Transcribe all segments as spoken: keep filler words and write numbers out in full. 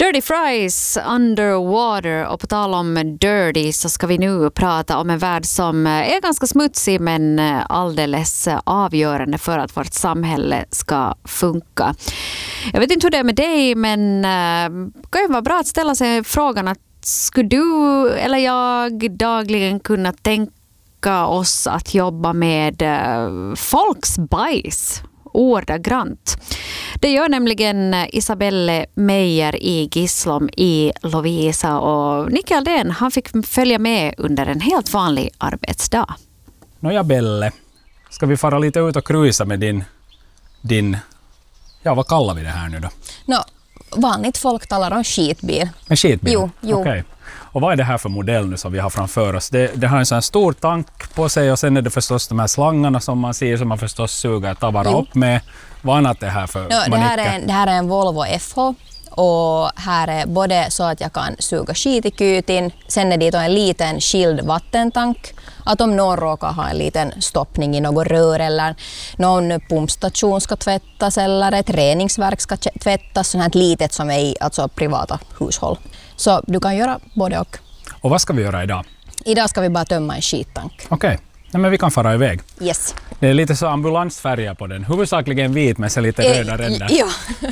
Dirty Fries Underwater, och på tal om dirty så ska vi nu prata om en värld som är ganska smutsig men alldeles avgörande för att vårt samhälle ska funka. Jag vet inte hur det är med dig, men det kan ju vara bra att ställa sig frågan att skulle du eller jag dagligen kunna tänka oss att jobba med folks bajs ordagrant. Det gör nämligen Isabelle Meijer i Gislom i Lovisa, och Nicke Aldén, han fick följa med under en helt vanlig arbetsdag. Nåja Belle, ska vi fara lite ut och cruisa med din, din, ja vad kallar vi det här nu då? No, vanligt folk talar om skitbil. En skitbil? Jo, jo. Okej. Och vad är det här för modell nu som vi har framför oss? Det, det har en sån här stor tank på sig, och sen är det förstås de här slangarna som man ser som man förstås suger tavara upp med. Vad annat är det här för no, det, här är en, det här är en Volvo F H, och här är både så att jag kan suga skit i kytin, sen är det en liten skild vattentank, att om någon råkar ha en liten stoppning i något rör eller någon pumpstation ska tvättas eller ett reningsverk ska tvättas, sånt här litet som är i alltså privata hushåll. Så du kan göra både och. Och vad ska vi göra idag? Idag ska vi bara tömma en skittank. Okej, okay. Men vi kan fara iväg. Yes. Det är lite så ambulansfärja på den. Huvudsakligen vit med så lite röda ränder. Ja.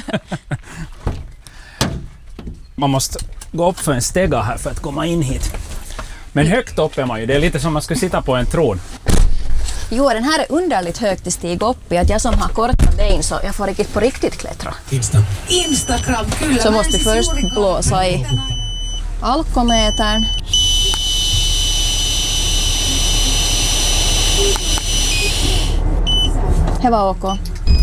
Man måste gå upp för en stega här för att komma in hit. Men högt upp är man ju. Det är lite som man skulle sitta på en tron. Jo, den här är underligt högt att stiga upp i, att jag som har korta ben så jag får riktigt på riktigt klättra. Insta. Instagram, kyllä. Så måste först blåsa i alkometern. Det var OK.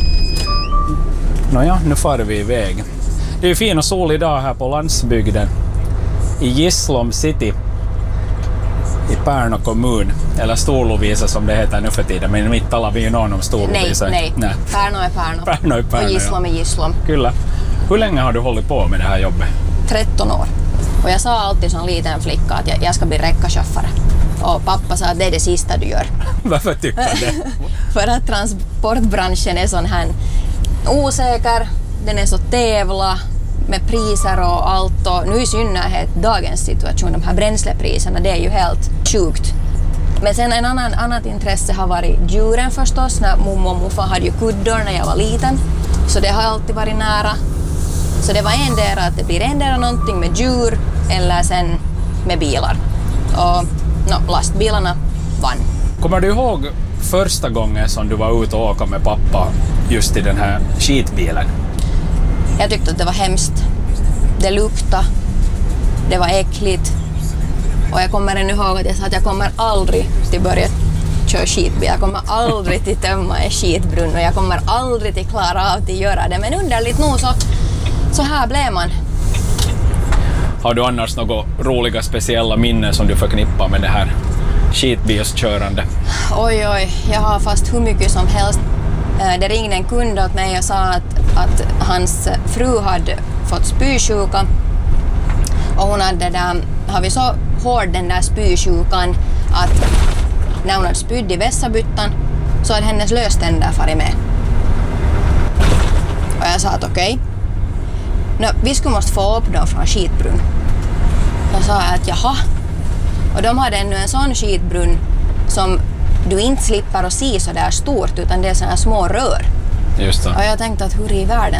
Nåja, nu far vi iväg. Det är ju fin och solig dag här på landsbygden i Gislom city i Pärnu kommun, eller Storlovisa som det heter nu för tiden, men mitt talar vi ju någon om Storlovisa. Nej, nej. nej. Pärnu är Pärnu. Pärnu är Pärnu, och Gislom är Gislom. Kyllä. Hur länge har du hållit på med det här jobbet? tretton år. Och jag sa alltid som liten flicka att jag, jag ska bli räckachaffare. Och pappa sa att det är det sista du gör. Varför tycker du det? För att transportbranschen är sån här osäker, den är så tävla med priser och allt, och nu i synnerhet dagens situation, de här bränslepriserna, det är ju helt sjukt. Men sen en annan annat intresse har varit djuren förstås, när mommo och morfar hade ju kuddor när jag var liten, så det har alltid varit nära. Så det var en del att det blir en del någonting med djur eller sen med bilar. Och no, lastbilarna vann. Kommer du ihåg första gången som du var ute och åka med pappa just i den här skitbilen? Jag tyckte att det var hemskt. Det luktade. Det var äckligt. Och jag kommer ännu ihåg att jag sa att jag kommer aldrig till börja köra skitbil. Jag kommer aldrig till tömma en skitbrunn, och jag kommer aldrig till klara av att göra det. Men underligt nog så, så här blev man. Har du annars några roliga speciella minnen som du förknippar med det här skitbilskörande? Oj, oj. Jag har fast hur mycket som helst. Det ringde en kund åt mig och sa att, att hans fru hade fått spysjuka, och hon hade där, har vi så hård den där spysjukan att när hon hade spydd i vässabyttan så hade hennes löständer farit med. Och jag sa att okej, okay. no, vi skulle måste få upp dem från skitbrunn. Jag sa att jaha, och de hade ännu en sån skitbrunn som du inte slipper att se så där stort, utan det är såna här små rör. Just det. Och jag tänkte att hur i världen